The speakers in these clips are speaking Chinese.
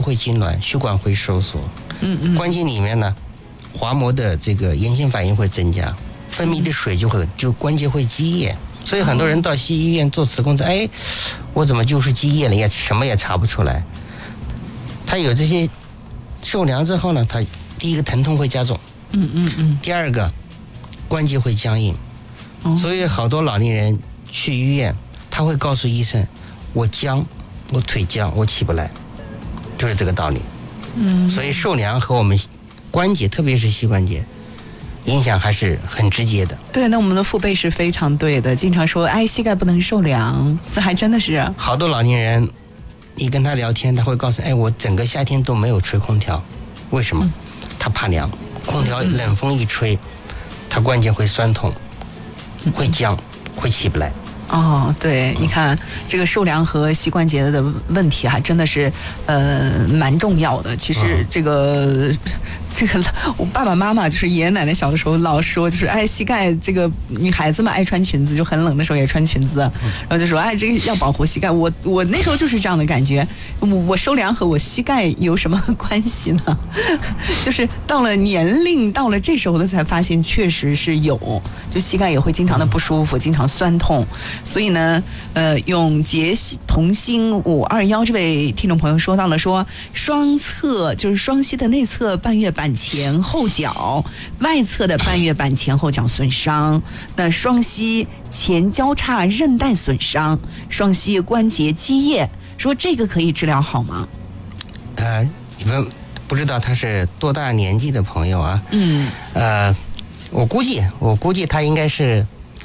会痉挛，血管会收缩。关节里面呢，滑膜的这个炎性反应会增加，分泌的水就关节会积液。所以很多人到西医院做磁共振，哎，我怎么就是积液了，也什么也查不出来。他有这些受凉之后呢，他第一个疼痛会加重，第二个关节会僵硬。所以好多老年人去医院，他会告诉医生，我僵，我腿僵，我起不来，就是这个道理。所以受凉和我们关节，特别是膝关节，影响还是很直接的。 对，那我们的父辈是非常对的，经常说，哎，膝盖不能受凉，那还真的是。 好多老年人，你跟他聊天，他会告诉，哎，我整个夏天都没有吹空调，为什么？他怕凉，空调冷风一吹，他关节会酸痛，会僵，会起不来。 对，你看这个受凉和膝关节的问题还真的是蛮重要的。其实这个我爸爸妈妈就是爷爷奶奶小的时候老说，就是哎，膝盖这个女孩子嘛爱穿裙子，就很冷的时候也穿裙子，然后就说哎，这个要保护膝盖。我那时候就是这样的感觉，我受凉和我膝盖有什么关系呢？就是到了年龄到了这时候的才发现确实是有，就膝盖也会经常的不舒服，经常酸痛。所以呢，永杰同心521这位听众朋友说到了，说双侧就是双膝的内侧半月板前后角，外侧的半月板前后角损伤，那双膝前交叉韧带损伤，双膝关节积液，说这个可以治疗好吗？ 你们不知道他是多大年纪的朋友啊？我估计他应该是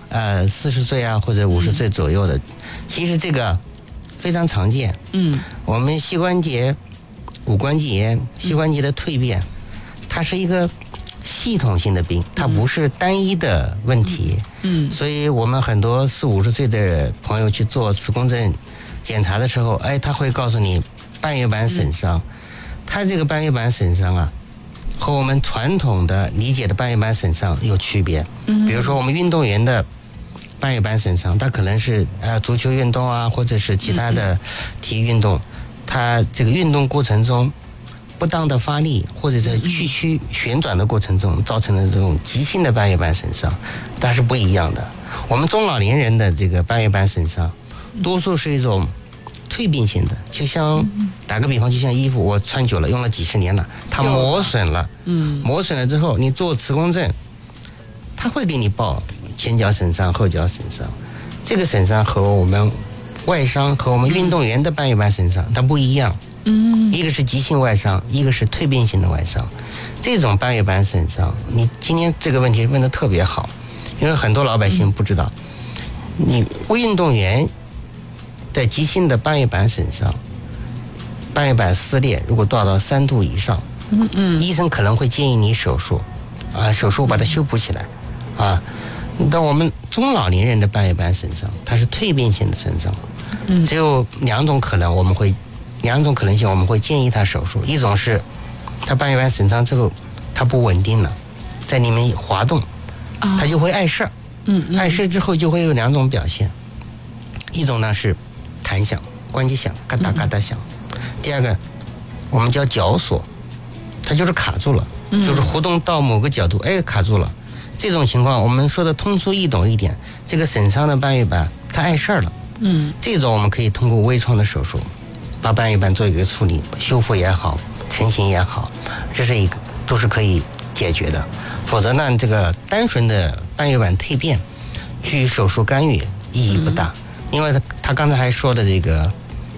40岁啊，或者50岁左右的。其实这个非常常见。我们膝关节、骨关节炎、膝关节的蜕变，它是一个系统性的病，它不是单一的问题。所以我们很多40、50岁的朋友去做磁共振检查的时候，哎，他会告诉你半月板损伤。他这个半月板损伤啊，和我们传统的理解的半月板损伤有区别。比如说我们运动员的半月板损伤，它可能是足球运动啊，或者是其他的体育运动，它这个运动过程中不当的发力，或者在屈曲旋转的过程中造成的这种急性的半月板损伤，它是不一样的。我们中老年人的这个半月板损伤，多数是一种蜕变性的，就像打个比方，就像衣服我穿久了，用了几十年了，它磨损了，磨损了之后，你做磁共振，它会给你报前脚损伤、后脚损伤。这个损伤和我们外伤和我们运动员的半月板损伤它不一样。一个是急性外伤，一个是蜕变性的外伤。这种半月板损伤，你今天这个问题问得特别好，因为很多老百姓不知道，你运动员的急性的半月板损伤，半月板撕裂如果到3度以上，医生可能会建议你手术，手术把它修补起来，但我们中老年人的半月板损伤，它是蜕变性的损伤，只有两种可能性，我们会建议他手术。一种是他半月板损伤之后，它不稳定了，在里面滑动，它就会碍事儿。碍事之后就会有2种表现，一种呢是弹响，关节响，嘎哒嘎哒响。第二个我们叫绞锁，它就是卡住了，就是活动到某个角度，卡住了。这种情况我们说的通俗易懂一点，这个损伤的半月板它碍事儿了。这种我们可以通过微创的手术把半月板做一个处理，修复也好，成型也好，这是一个都是可以解决的。否则呢，这个单纯的半月板蜕变去手术干预意义不大。因为他刚才还说的这个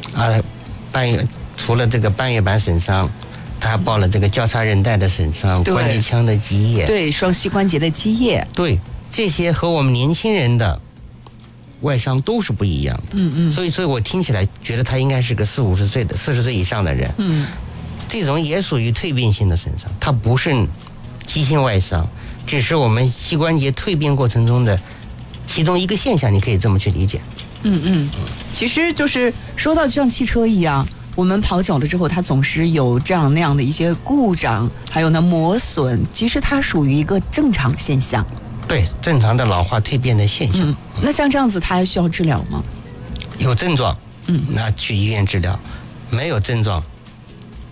除了这个半月板损伤，他还报了这个交叉韧带的损伤、关节腔的积液， 对，双膝关节的积液， 对，这些和我们年轻人的外伤都是不一样的。所以我听起来觉得他应该是个40、50岁的，40岁以上的人。这种也属于蜕变性的损伤，它不是急性外伤，只是我们膝关节蜕变过程中的其中一个现象，你可以这么去理解。 其实就是说到就像汽车一样，我们跑久了之后，它总是有这样那样的一些故障，还有呢磨损，其实它属于一个正常现象。 对，正常的老化蜕变的现象。 那像这样子，它还需要治疗吗？ 有症状，那去医院治疗；没有症状，